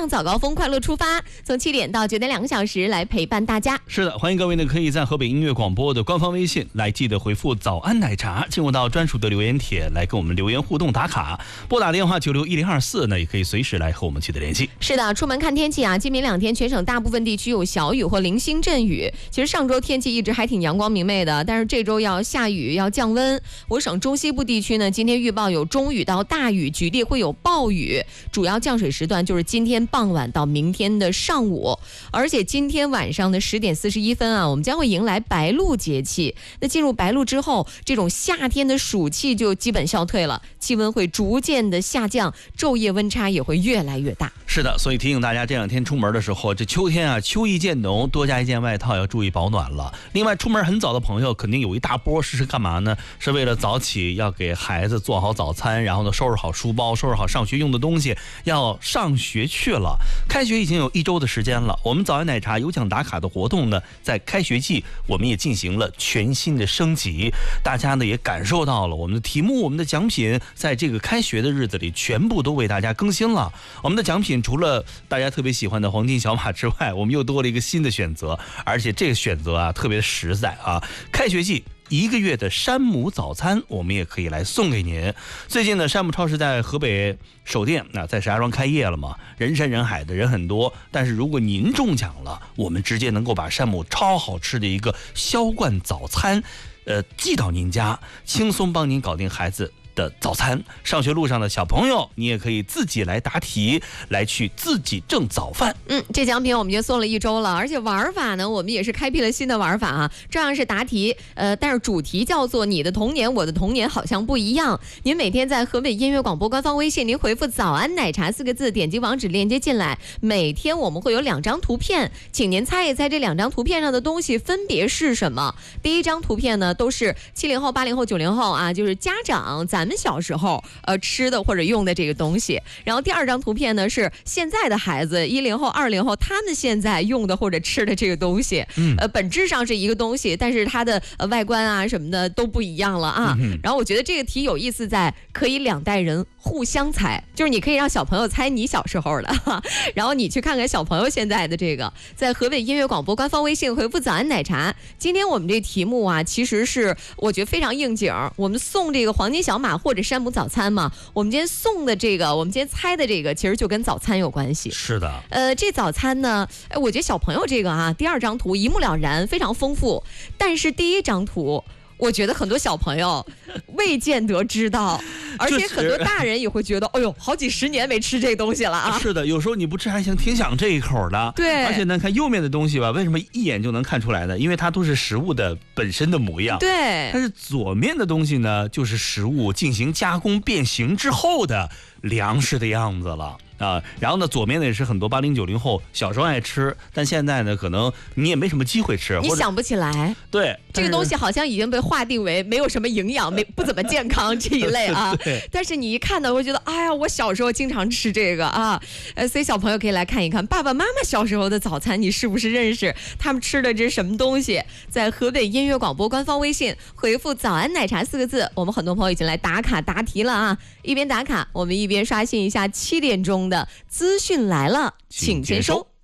上早高峰，快乐出发，从7点到9点2个小时来陪伴大家。 是的，欢迎各位呢，可以在河北音乐广播的官方微信来记得回复早安奶茶，进入到专属的留言帖来跟我们留言互动打卡。拨打电话961024呢，也可以随时来和我们取得联系。 是的，出门看天气啊，今明2天全省大部分地区有小雨或零星阵雨。其实上周天气一直还挺阳光明媚的，但是这周要下雨，要降温。我省中西部地区呢，今天预报有中雨到大雨，局地会有暴雨，主要降水时段就是今天傍晚到明天的上午。而且今天晚上的10点41分啊，我们将会迎来白露节气。那进入白露之后，这种夏天的暑气就基本消退了，气温会逐渐的下降，昼夜温差也会越来越大。 是的，所以提醒大家这2天出门的时候，这秋天啊，秋意渐浓，多加一件外套，要注意保暖了。另外，出门很早的朋友肯定有一大波是干嘛呢？是为了早起要给孩子做好早餐，然后呢收拾好书包，收拾好上学用的东西，要上学去了。开学已经有1周的时间了，我们早安奶茶有奖打卡的活动呢，在开学季我们也进行了全新的升级，大家呢也感受到了我们的题目、我们的奖品，在这个开学的日子里全部都为大家更新了。我们的奖品除了大家特别喜欢的黄金小马之外，我们又多了一个新的选择，而且这个选择啊特别实在啊！开学季1个月的山姆早餐，我们也可以来送给您。最近呢，山姆超市在河北首店，在石家庄开业了嘛，人山人海的人很多。但是如果您中奖了，我们直接能够把山姆超好吃的一个销冠早餐，寄到您家，轻松帮您搞定孩子的早餐。上学路上的小朋友，你也可以自己来答题，来去自己挣早饭。 这奖品我们就送了1周了，而且玩法呢，我们也是开辟了新的玩法啊。这样是答题，但是主题叫做你的童年我的童年好像不一样。您每天在河北音乐广播官方微信，您回复早安奶茶4个字，点击网址链接进来，每天我们会有2张图片，请您猜一猜这2张图片上的东西分别是什么。第1张图片呢，都是70后、80后、90后啊，就是家长咱们小时候吃的或者用的这个东西。然后第2张图片呢，是现在的孩子10后、20后他们现在用的或者吃的这个东西。本质上是一个东西，但是它的外观啊什么的都不一样了啊。然后我觉得这个题有意思在可以2代人互相猜，就是你可以让小朋友猜你小时候的，然后你去看看小朋友现在的这个。在河北音乐广播官方微信回复早安奶茶。今天我们这题目啊，其实是我觉得非常应景，我们送这个黄金小马或者山姆早餐嘛。我们今天送的这个，我们今天猜的这个，其实就跟早餐有关系。 是的， 这早餐呢，我觉得小朋友这个啊，第2张图一目了然，非常丰富。但是第1张图，我觉得很多小朋友未见得知道，而且很多大人也会觉得，哎呦，好几10年没吃这个东西了啊！ 是的，有时候你不吃还挺想这一口的。 对， 而且呢，看右面的东西吧，为什么一眼就能看出来呢？因为它都是食物的本身的模样。 对， 但是左面的东西呢，就是食物进行加工变形之后的粮食的样子了。然后呢，左面呢也是很多80、90后小时候爱吃，但现在呢，可能你也没什么机会吃， 你想不起来。 对， 这个东西好像已经被划定为没有什么营养、不怎么健康这一类啊。但是你一看呢，会觉得，哎呀，我小时候经常吃这个啊。所以小朋友可以来看一看爸爸妈妈小时候的早餐，你是不是认识？他们吃的这是什么东西？在河北音乐广播官方微信回复早安奶茶4个字，我们很多朋友已经来打卡答题了啊。一边打卡，我们一边刷新一下7点钟的资讯来了，请接收。